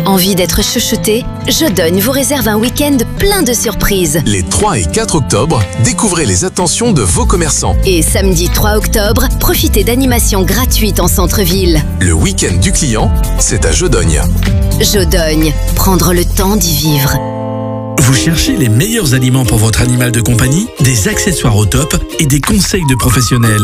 Envie d'être chouchouté? Jodogne vous réserve un week-end plein de surprises. Les 3 et 4 octobre, découvrez les attentions de vos commerçants. Et samedi 3 octobre, profitez d'animations gratuites en centre-ville. Le week-end du client, c'est à Jodogne. Jodogne, prendre le temps d'y vivre. Vous cherchez les meilleurs aliments pour votre animal de compagnie, des accessoires au top et des conseils de professionnels.